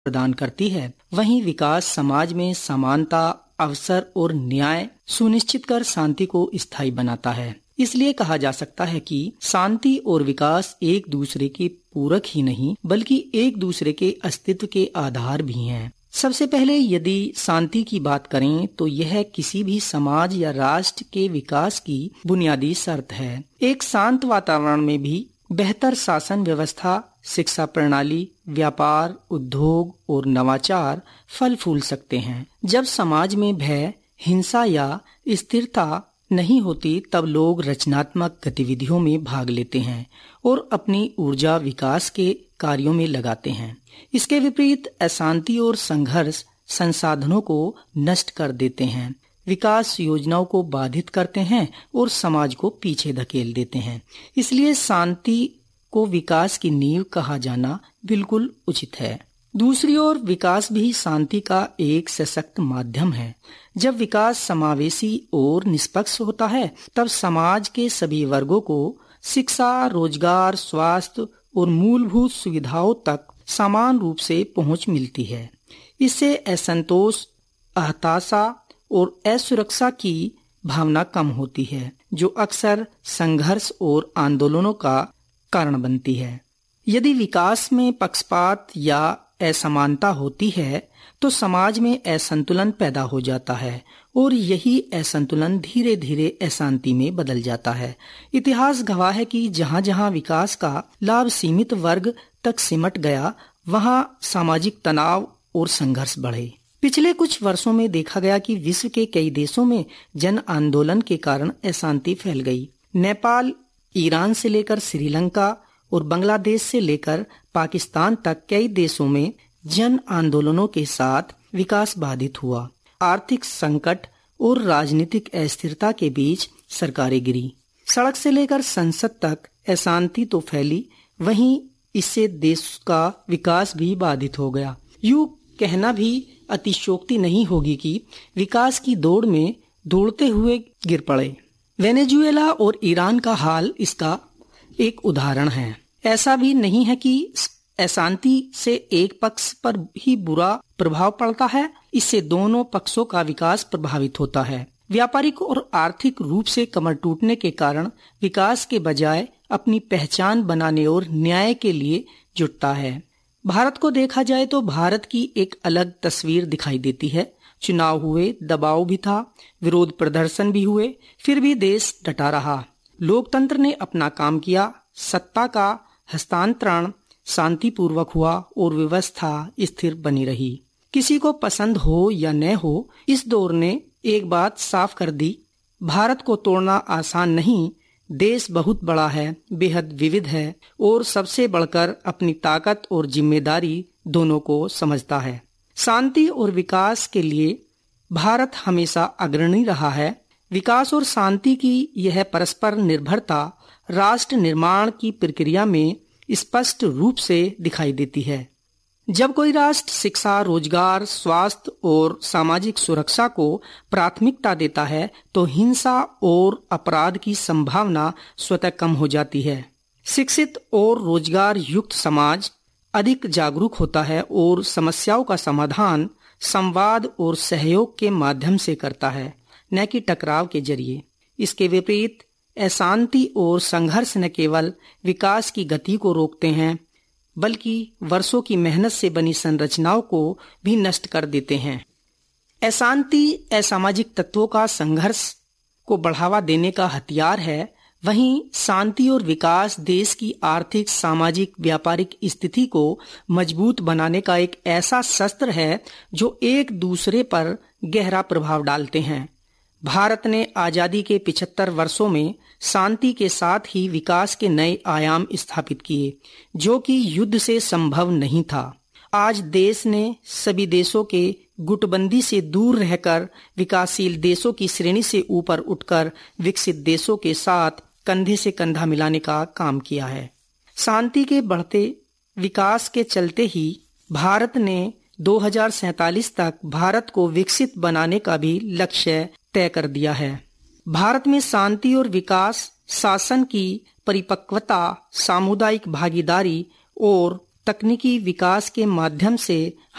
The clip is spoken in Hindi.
प्रदान करती है, वहीं विकास समाज में समानता, अवसर और न्याय सुनिश्चित कर शांति को स्थायी बनाता है। इसलिए कहा जा सकता है कि शांति और विकास एक दूसरे के पूरक ही नहीं बल्कि एक दूसरे के अस्तित्व के आधार भी हैं। सबसे पहले यदि शांति की बात करें तो यह किसी भी समाज या राष्ट्र के विकास की बुनियादी शर्त है। एक शांत वातावरण में भी बेहतर शासन व्यवस्था, शिक्षा प्रणाली, व्यापार, उद्योग और नवाचार फल फूल सकते हैं। जब समाज में भय, हिंसा या स्थिरता नहीं होती तब लोग रचनात्मक गतिविधियों में भाग लेते हैं और अपनी ऊर्जा विकास के कार्यों में लगाते हैं। इसके विपरीत अशांति और संघर्ष संसाधनों को नष्ट कर देते हैं, विकास योजनाओं को बाधित करते हैं और समाज को पीछे धकेल देते हैं। इसलिए शांति को विकास की नींव कहा जाना बिल्कुल उचित है। दूसरी ओर विकास भी शांति का एक सशक्त माध्यम है। जब विकास समावेशी और निष्पक्ष होता है तब समाज के सभी वर्गों को शिक्षा, रोजगार, स्वास्थ्य और मूलभूत सुविधाओं तक समान रूप से पहुंच मिलती है। इससे असंतोष, हताशा और असुरक्षा की भावना कम होती है, जो अक्सर संघर्ष और आंदोलनों का कारण बनती है। यदि विकास में पक्षपात या असमानता होती है तो समाज में असंतुलन पैदा हो जाता है और यही असंतुलन धीरे धीरे अशांति में बदल जाता है। इतिहास गवाह है कि जहाँ जहाँ विकास का लाभ सीमित वर्ग तक सिमट गया, वहाँ सामाजिक तनाव और संघर्ष बढ़े। पिछले कुछ वर्षों में देखा गया कि विश्व के कई देशों में जन आंदोलन के कारण अशांति फैल गई। नेपाल, ईरान से लेकर श्रीलंका और बांग्लादेश से लेकर पाकिस्तान तक कई देशों में जन आंदोलनों के साथ विकास बाधित हुआ। आर्थिक संकट और राजनीतिक अस्थिरता के बीच सरकारें गिरी। सड़क से लेकर संसद तक अशांति तो फैली, वहीं इससे देश का विकास भी बाधित हो गया। यूं कहना भी अतिशयोक्ति नहीं होगी कि विकास की दौड़ में दौड़ते हुए गिर पड़े। वेनेजुएला और ईरान का हाल इसका एक उदाहरण है। ऐसा भी नहीं है कि अशांति से एक पक्ष पर ही बुरा प्रभाव पड़ता है, इससे दोनों पक्षों का विकास प्रभावित होता है। व्यापारिक और आर्थिक रूप से कमर टूटने के कारण विकास के बजाय अपनी पहचान बनाने और न्याय के लिए जुटता है। भारत को देखा जाए तो भारत की एक अलग तस्वीर दिखाई देती है। चुनाव हुए, दबाव भी था, विरोध प्रदर्शन भी हुए, फिर भी देश डटा रहा। लोकतंत्र ने अपना काम किया, सत्ता का हस्तांतरण शांतिपूर्वक हुआ और व्यवस्था स्थिर बनी रही। किसी को पसंद हो या न हो, इस दौर ने एक बात साफ कर दी, भारत को तोड़ना आसान नहीं। देश बहुत बड़ा है, बेहद विविध है और सबसे बढ़कर अपनी ताकत और जिम्मेदारी दोनों को समझता है। शांति और विकास के लिए भारत हमेशा अग्रणी रहा है। विकास और शांति की यह परस्पर निर्भरता राष्ट्र निर्माण की प्रक्रिया में स्पष्ट रूप से दिखाई देती है। जब कोई राष्ट्र शिक्षा, रोजगार, स्वास्थ्य और सामाजिक सुरक्षा को प्राथमिकता देता है तो हिंसा और अपराध की संभावना स्वतः कम हो जाती है। शिक्षित और रोजगार युक्त समाज अधिक जागरूक होता है और समस्याओं का समाधान संवाद और सहयोग के माध्यम से करता है, न कि टकराव के जरिए। इसके विपरीत अशांति और संघर्ष न केवल विकास की गति को रोकते हैं बल्कि वर्षों की मेहनत से बनी संरचनाओं को भी नष्ट कर देते हैं। अशांति असामाजिक तत्वों का संघर्ष को बढ़ावा देने का हथियार है, वहीं शांति और विकास देश की आर्थिक, सामाजिक, व्यापारिक स्थिति को मजबूत बनाने का एक ऐसा शस्त्र है जो एक दूसरे पर गहरा प्रभाव डालते हैं। भारत ने आजादी के 75 वर्षों में शांति के साथ ही विकास के नए आयाम स्थापित किए, जो कि युद्ध से संभव नहीं था। आज देश ने सभी देशों के गुटबंदी से दूर रहकर विकासशील देशों की श्रेणी से ऊपर उठकर विकसित देशों के साथ कंधे से कंधा मिलाने का काम किया है। शांति के बढ़ते विकास के चलते ही भारत ने 2047 तक भारत को विकसित बनाने का भी लक्ष्य तय कर दिया है। भारत में शांति और विकास, शासन की परिपक्वता, सामुदायिक भागीदारी और तकनीकी विकास के माध्यम से